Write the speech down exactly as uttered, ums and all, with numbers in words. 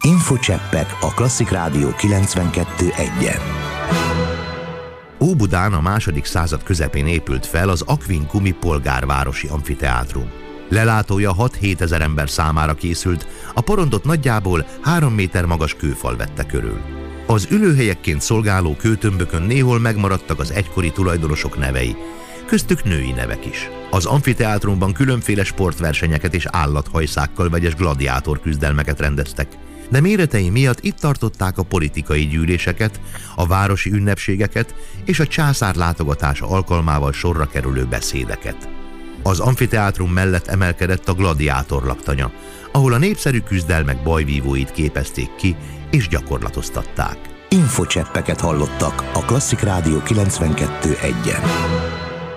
Infocseppek a Klasszik Rádió kilencvenkettő egyen. Óbudán a második század közepén épült fel az Aquincumi polgárvárosi amfiteátrum. Lelátója hat-hét ezer ember számára készült, a porondot nagyjából három méter magas kőfal vette körül. Az ülőhelyekként szolgáló kőtömbökön néhol megmaradtak az egykori tulajdonosok nevei, köztük női nevek is. Az amfiteátrumban különféle sportversenyeket és állathajszákkal vegyes gladiátor küzdelmeket rendeztek, de méretei miatt itt tartották a politikai gyűléseket, a városi ünnepségeket és a császár látogatása alkalmával sorra kerülő beszédeket. Az amfiteátrum mellett emelkedett a gladiátor laktanya, ahol a népszerű küzdelmek bajvívóit képezték ki és gyakorlatoztatták. Infocseppeket hallottak a Klasszik Rádió kilencvenkettő egyen.